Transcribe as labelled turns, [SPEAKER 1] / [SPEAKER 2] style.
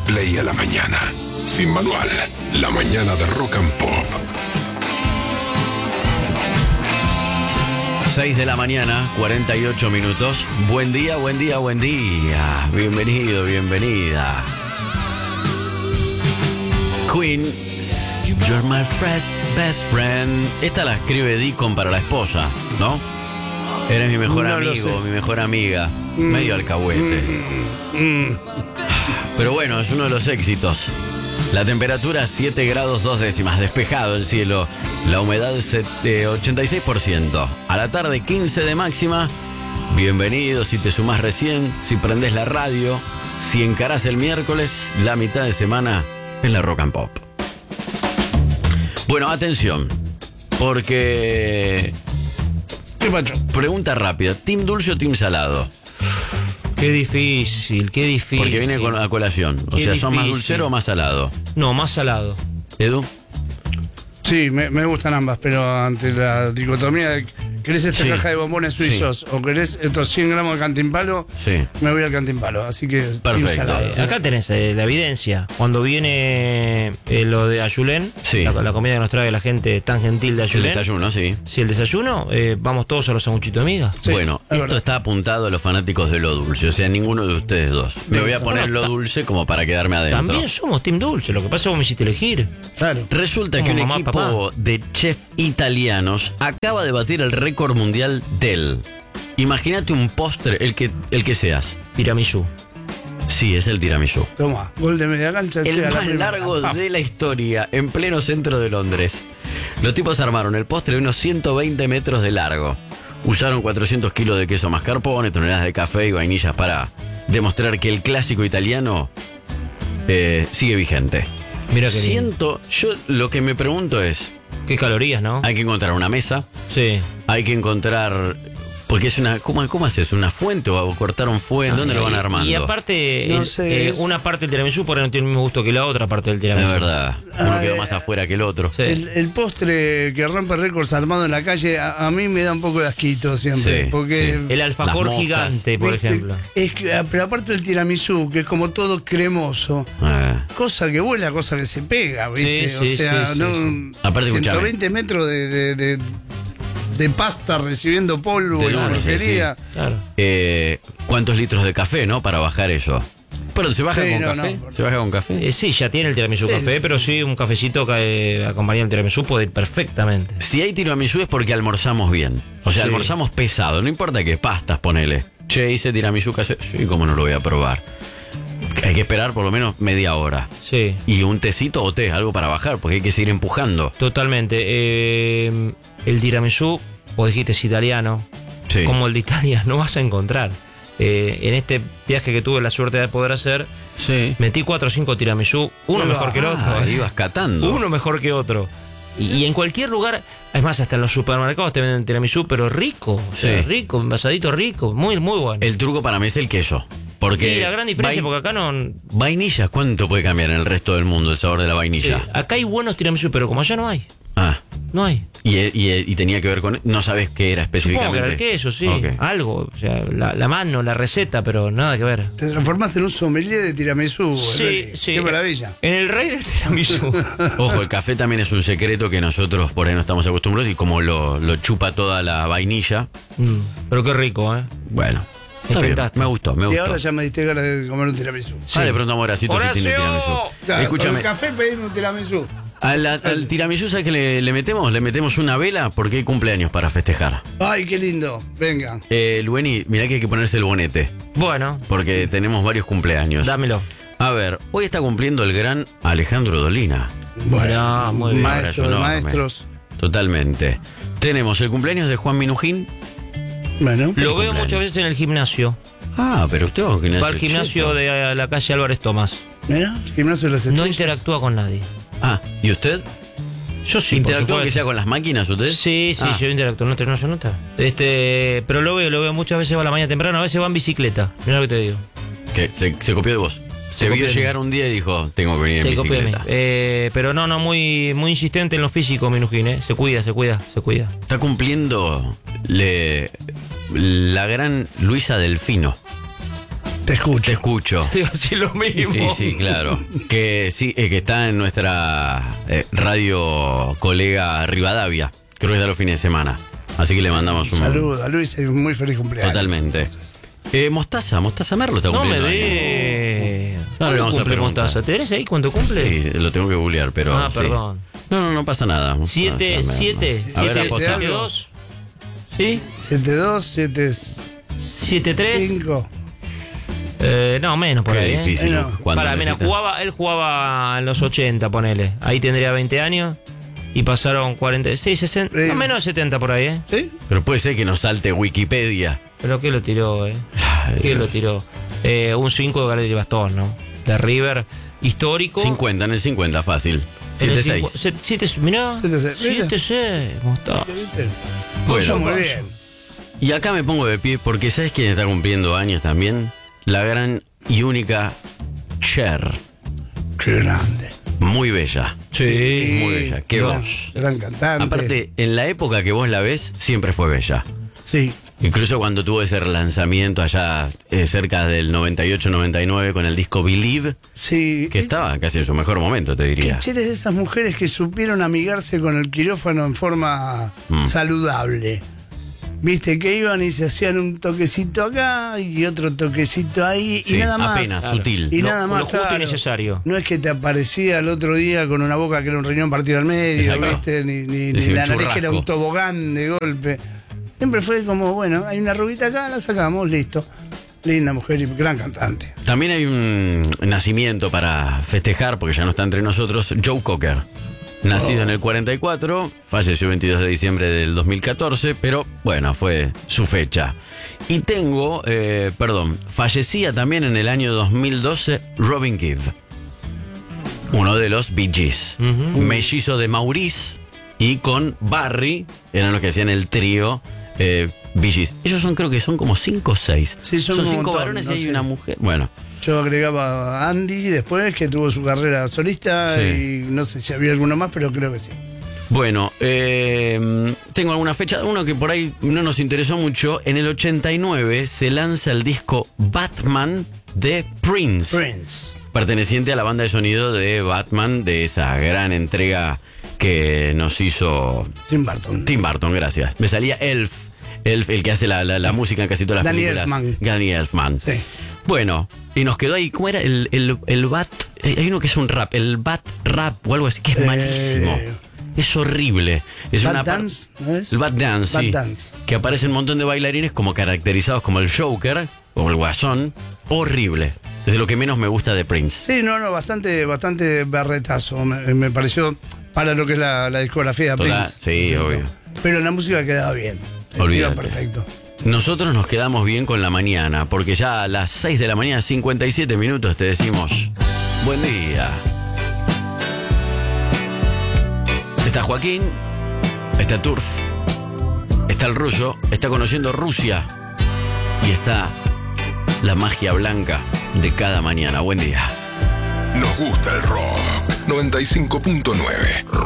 [SPEAKER 1] play a la mañana. Sin manual, la mañana de Rock and Pop.
[SPEAKER 2] 6 de la mañana, 48 minutos. Buen día, buen día, buen día. Bienvenido, bienvenida. Queen, you're my best friend. Esta la escribe Deacon para la esposa, ¿no? Eres mi mejor amigo, mi mejor amiga. Medio alcahuete. Pero bueno, es uno de los éxitos. La temperatura 7 grados 2 décimas, despejado el cielo. La humedad es de 86%. A la tarde 15 de máxima. Bienvenido si te sumás recién, si prendés la radio, si encarás el miércoles, la mitad de semana es la Rock and Pop. Bueno, atención, porque...
[SPEAKER 3] ¿Qué pacho?
[SPEAKER 2] Pregunta rápida, ¿team dulce o team salado?
[SPEAKER 4] Qué difícil.
[SPEAKER 2] Porque viene a colación. O sea, ¿son más dulcero o más salado?
[SPEAKER 4] No, más salado.
[SPEAKER 2] ¿Edu?
[SPEAKER 3] Sí, me gustan ambas, pero ante la dicotomía de ¿querés esta caja de bombones suizos o querés estos 100 gramos de cantimpalo?
[SPEAKER 2] Sí.
[SPEAKER 3] Me voy al cantimpalo, así que
[SPEAKER 2] Perfecto.
[SPEAKER 4] Acá tenés la evidencia. Cuando viene lo de Ayulén,
[SPEAKER 2] sí,
[SPEAKER 4] la comida que nos trae la gente tan gentil de Ayulén.
[SPEAKER 2] El desayuno, sí.
[SPEAKER 4] Sí, el desayuno, vamos todos a los sanguchitos de miga.
[SPEAKER 2] Sí, bueno, esto verdad. Está apuntado a los fanáticos de lo dulce, o sea, ninguno de ustedes dos. Me voy a poner lo dulce como para quedarme adentro.
[SPEAKER 4] También somos team dulce, lo que pasa es que vos me hiciste elegir.
[SPEAKER 2] Claro. Resulta que un equipo de chef italianos acaba de batir el récord mundial del... Imagínate un postre, el que seas.
[SPEAKER 4] Tiramisú.
[SPEAKER 2] Sí, es el tiramisú.
[SPEAKER 3] Toma, gol de media cancha.
[SPEAKER 2] El más largo de la historia, en pleno centro de Londres. Los tipos armaron el postre de unos 120 metros de largo. Usaron 400 kilos de queso mascarpone, toneladas de café y vainillas para demostrar que el clásico italiano sigue vigente.
[SPEAKER 4] Mira qué lindo.
[SPEAKER 2] Yo lo que me pregunto es...
[SPEAKER 4] Qué calorías, ¿no?
[SPEAKER 2] Hay que encontrar una mesa.
[SPEAKER 4] Sí.
[SPEAKER 2] Hay que encontrar... Porque es una... ¿Cómo haces? ¿Una fuente o cortar un fuente? ¿Dónde lo van armando?
[SPEAKER 4] Y aparte,
[SPEAKER 3] no sé,
[SPEAKER 4] una parte del tiramisú por ahí no tiene el mismo gusto que la otra parte del tiramisú.
[SPEAKER 2] Es verdad. Uno quedó más afuera que el otro.
[SPEAKER 4] Sí.
[SPEAKER 3] El postre que rompe récords armado en la calle, a mí me da un poco de asquito siempre.
[SPEAKER 2] Sí,
[SPEAKER 3] porque
[SPEAKER 2] sí.
[SPEAKER 4] El alfajor gigante, por ejemplo.
[SPEAKER 3] Pero aparte del tiramisú, que es como todo cremoso, cosa que vuela, cosa que se pega, ¿viste?
[SPEAKER 4] Sí,
[SPEAKER 3] o sea,
[SPEAKER 4] sí,
[SPEAKER 3] no,
[SPEAKER 2] Aparte,
[SPEAKER 3] 120 metros de pasta recibiendo polvo y porquería.
[SPEAKER 4] Sí. Claro.
[SPEAKER 2] ¿Cuántos litros de café, no? Para bajar eso. Pero ¿se baja con café? ¿Se baja con café?
[SPEAKER 4] Sí, ya tiene el tiramisú café, pero sí un cafecito que acompaña el tiramisú puede ir perfectamente.
[SPEAKER 2] Si hay tiramisú es porque almorzamos bien. O sea, almorzamos pesado. No importa qué pastas, ponele. Che, hice tiramisú casero. Sí, ¿cómo no lo voy a probar? Hay que esperar por lo menos media hora.
[SPEAKER 4] Sí.
[SPEAKER 2] Y un tecito o té, algo para bajar, porque hay que seguir empujando.
[SPEAKER 4] Totalmente. El tiramisú, vos dijiste es italiano.
[SPEAKER 2] Sí.
[SPEAKER 4] Como el de Italia no vas a encontrar. En este viaje que tuve la suerte de poder hacer,
[SPEAKER 2] sí,
[SPEAKER 4] metí 4 o 5 tiramisú, uno mejor que el otro.
[SPEAKER 2] Ibas catando.
[SPEAKER 4] Uno mejor que otro. Y en cualquier lugar, es más, hasta en los supermercados te venden tiramisú, pero rico. O sea, rico, envasadito rico, muy, muy bueno.
[SPEAKER 2] El truco para mí es el queso. Porque
[SPEAKER 4] sí, la gran diferencia, porque acá no...
[SPEAKER 2] Vainilla, ¿cuánto puede cambiar en el resto del mundo el sabor de la vainilla?
[SPEAKER 4] Acá hay buenos tiramisú, pero como allá no hay. No hay.
[SPEAKER 2] Y tenía que ver con... No sabes qué era específicamente.
[SPEAKER 4] Supongo que era el queso, sí.
[SPEAKER 2] Okay.
[SPEAKER 4] Algo. O sea, la mano, la receta, pero nada que ver.
[SPEAKER 3] Te transformaste en un sommelier de tiramisú.
[SPEAKER 4] Sí, sí.
[SPEAKER 3] Qué maravilla.
[SPEAKER 4] En el rey del tiramisú.
[SPEAKER 2] Ojo, el café también es un secreto que nosotros por ahí no estamos acostumbrados y como lo chupa toda la vainilla.
[SPEAKER 4] Pero qué rico, ¿eh?
[SPEAKER 2] Bueno. Me gustó.
[SPEAKER 3] Y ahora ya me diste ganas de comer un tiramisú.
[SPEAKER 2] Sí. Le preguntamos a Horacito si tiene tiramisú.
[SPEAKER 3] Claro,
[SPEAKER 2] escúchame.
[SPEAKER 3] con el café pedime un tiramisú.
[SPEAKER 2] Al tiramisú, ¿sabes qué le metemos? Le metemos una vela porque hay cumpleaños para festejar.
[SPEAKER 3] Ay, qué lindo. Venga.
[SPEAKER 2] Lueni, mirá que hay que ponerse el bonete.
[SPEAKER 4] Bueno.
[SPEAKER 2] Porque tenemos varios cumpleaños.
[SPEAKER 4] Dámelo.
[SPEAKER 2] A ver, hoy está cumpliendo el gran Alejandro Dolina.
[SPEAKER 3] Bueno,
[SPEAKER 4] muy bien.
[SPEAKER 3] Maestro de maestros.
[SPEAKER 2] Totalmente. Tenemos el cumpleaños de Juan Minujín.
[SPEAKER 3] Bueno.
[SPEAKER 4] Lo veo muchas veces en el gimnasio.
[SPEAKER 2] Pero usted va al gimnasio.
[SPEAKER 4] Va al gimnasio de la calle Álvarez Tomás.
[SPEAKER 3] Mira, gimnasio de las estrellas.
[SPEAKER 4] No interactúa con nadie.
[SPEAKER 2] ¿Y usted?
[SPEAKER 4] Yo sí.
[SPEAKER 2] ¿Interactúa que sea con las máquinas usted?
[SPEAKER 4] Sí, yo interactúo. No se nota. Pero lo veo muchas veces va a la mañana temprano, a veces va en bicicleta. Mira lo que te digo.
[SPEAKER 2] Que se copió de vos. Se vio llegar un día y dijo, tengo que venir en bicicleta.
[SPEAKER 4] Pero no, muy insistente en lo físico, Minujín, Se cuida.
[SPEAKER 2] Está cumpliendo la gran Luisa Delfino.
[SPEAKER 3] Te escucho.
[SPEAKER 2] Te escucho.
[SPEAKER 4] Digo así lo mismo.
[SPEAKER 2] Sí, claro. Que sí, que está en nuestra radio colega Rivadavia. Creo que es de los fines de semana. Así que le mandamos un
[SPEAKER 3] saludo a Luis y un muy feliz cumpleaños.
[SPEAKER 2] Totalmente. Mostaza Merlo está
[SPEAKER 4] No me
[SPEAKER 2] cumpliendo.
[SPEAKER 4] dé.
[SPEAKER 2] Ahora le vamos a
[SPEAKER 4] ¿Cumple
[SPEAKER 2] preguntar.
[SPEAKER 4] Mostaza? ¿Tenés ahí cuánto cumple?
[SPEAKER 2] Sí, lo tengo que googlear, pero.
[SPEAKER 4] Ah,
[SPEAKER 2] sí.
[SPEAKER 4] perdón.
[SPEAKER 2] No pasa nada.
[SPEAKER 4] 7.
[SPEAKER 2] A ver,
[SPEAKER 3] 7,
[SPEAKER 2] apostá.
[SPEAKER 4] 2. ¿Sí?
[SPEAKER 3] 7-2,
[SPEAKER 4] 7-3.
[SPEAKER 3] 5.
[SPEAKER 4] No, menos por
[SPEAKER 2] Qué
[SPEAKER 4] ahí.
[SPEAKER 2] difícil.
[SPEAKER 3] Bueno,
[SPEAKER 2] ¿Cuánto
[SPEAKER 4] Mira,
[SPEAKER 2] necesita?
[SPEAKER 4] él jugaba en los 80, ponele. Ahí tendría 20 años. Y pasaron 46, 60. No, menos de 70 por ahí,
[SPEAKER 3] ¿Sí?
[SPEAKER 2] Pero puede ser que nos salte Wikipedia.
[SPEAKER 4] Pero ¿qué lo tiró, ¿Qué lo tiró? Un 5 de Galería Bastón, ¿no? De River, histórico.
[SPEAKER 2] 50, en el 50, fácil. 7-6.
[SPEAKER 4] Mirá.
[SPEAKER 3] 7-6.
[SPEAKER 4] 7-6. Mostaza.
[SPEAKER 3] ¿Viste?
[SPEAKER 2] Bueno,
[SPEAKER 3] Muy bien.
[SPEAKER 2] y acá me pongo de pie porque ¿sabes quién está cumpliendo años también? La gran y única Cher.
[SPEAKER 3] Qué grande.
[SPEAKER 2] Muy bella.
[SPEAKER 4] Sí.
[SPEAKER 2] Muy bella. Qué
[SPEAKER 3] Gran-
[SPEAKER 2] voz.
[SPEAKER 3] Gran cantante.
[SPEAKER 2] Aparte, en la época que vos la ves, siempre fue bella.
[SPEAKER 3] Sí.
[SPEAKER 2] Incluso cuando tuvo ese relanzamiento allá cerca del 98-99 con el disco Believe,
[SPEAKER 3] Sí.
[SPEAKER 2] que estaba casi en su mejor momento, te diría.
[SPEAKER 3] Cher es de esas mujeres que supieron amigarse con el quirófano en forma saludable. Viste, que iban y se hacían un toquecito acá y otro toquecito ahí
[SPEAKER 2] Sí,
[SPEAKER 3] y nada más.
[SPEAKER 2] apenas, sutil.
[SPEAKER 3] Y
[SPEAKER 4] Lo-
[SPEAKER 3] nada más.
[SPEAKER 4] lo justo y
[SPEAKER 3] claro.
[SPEAKER 4] necesario.
[SPEAKER 3] No es que te aparecía el otro día con una boca que era un riñón partido al medio,
[SPEAKER 2] Exacto.
[SPEAKER 3] ¿viste? Ni
[SPEAKER 2] Sí, un
[SPEAKER 3] la nariz que era
[SPEAKER 2] churrasco.
[SPEAKER 3] un tobogán de golpe. Siempre fue como, bueno, hay una rubita acá, la sacamos, listo. Linda mujer y gran cantante.
[SPEAKER 2] También hay un nacimiento para festejar, porque ya no está entre nosotros, Joe Cocker. Nacido en el 44, falleció el 22 de diciembre del 2014, pero bueno, fue su fecha. Y tengo, fallecía también en el año 2012 Robin Gibb, uno de los Bee Gees, mellizo de Maurice y con Barry, eran los que hacían el trío Bee Gees. Ellos creo que son como 5 o 6.
[SPEAKER 3] Sí, son un
[SPEAKER 2] 5
[SPEAKER 3] montón,
[SPEAKER 2] varones
[SPEAKER 3] no
[SPEAKER 2] y hay
[SPEAKER 3] sé.
[SPEAKER 2] una mujer. Bueno.
[SPEAKER 3] Yo agregaba a Andy después, que tuvo su carrera solista,
[SPEAKER 2] Sí.
[SPEAKER 3] y no sé si había alguno más, pero creo que sí.
[SPEAKER 2] Bueno, tengo alguna fecha. Uno que por ahí no nos interesó mucho. En el 89 se lanza el disco Batman de Prince,
[SPEAKER 3] Prince.
[SPEAKER 2] perteneciente a la banda de sonido de Batman, de esa gran entrega que nos hizo
[SPEAKER 3] Tim Burton.
[SPEAKER 2] Tim Burton, gracias. Me salía Elf, el que hace la música en casi todas las
[SPEAKER 3] Danny
[SPEAKER 2] películas.
[SPEAKER 3] Elfman.
[SPEAKER 2] Danny Elfman.
[SPEAKER 3] Sí.
[SPEAKER 2] Bueno, y nos quedó ahí, ¿cómo era? El Bat, hay uno que es un rap, el Bat Rap o algo así, que es malísimo. Es horrible. Es
[SPEAKER 3] Bat
[SPEAKER 2] una par-
[SPEAKER 3] Dance, ¿no es?
[SPEAKER 2] El Bat Dance,
[SPEAKER 3] Bat
[SPEAKER 2] sí.
[SPEAKER 3] Dance.
[SPEAKER 2] Que aparece un montón de bailarines como caracterizados como el Joker o el Guasón. Horrible. Es de lo que menos me gusta de Prince.
[SPEAKER 3] Sí, no, bastante berretazo. Me pareció para lo que es la discografía de
[SPEAKER 2] Total,
[SPEAKER 3] Prince.
[SPEAKER 2] sí,
[SPEAKER 3] ¿cierto?
[SPEAKER 2] obvio.
[SPEAKER 3] Pero la música quedaba bien.
[SPEAKER 2] Olvídate.
[SPEAKER 3] Iba perfecto.
[SPEAKER 2] Nosotros nos quedamos bien con la mañana, porque ya a las 6 de la mañana, 57 minutos, te decimos buen día. Está Joaquín, está Turf, está el ruso, está conociendo Rusia y está la magia blanca de cada mañana. Buen día.
[SPEAKER 1] Nos gusta el rock. 95.9 Rock.